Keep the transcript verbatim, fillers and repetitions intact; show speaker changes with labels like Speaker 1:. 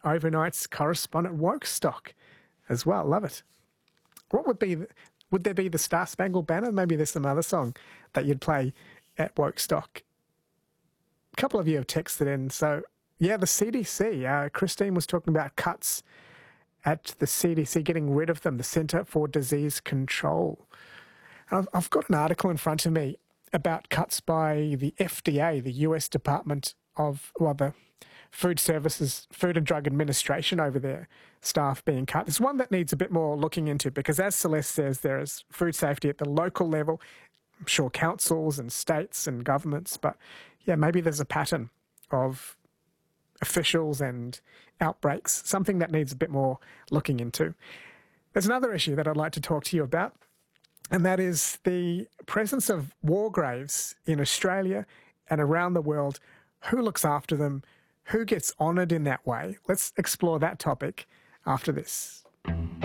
Speaker 1: Overnight's correspondent Wokestock as well. Love it. What would be, the, would there be the Star Spangled Banner? Maybe there's some other song that you'd play at Wokestock. A couple of you have texted in. So, yeah, the C D C. Uh, Christine was talking about cuts at the C D C, getting rid of them, the Centre for Disease Control. I've, I've got an article in front of me about cuts by the F D A, the U S Department of, well, the Food Services, Food and Drug Administration over there, staff being cut. It's one that needs a bit more looking into because, as Celeste says, there is food safety at the local level, I'm sure councils and states and governments, but yeah, maybe there's a pattern of officials and outbreaks, something that needs a bit more looking into. There's another issue that I'd like to talk to you about, and that is the presence of war graves in Australia and around the world. Who looks after them? Who gets honoured in that way? Let's explore that topic after this.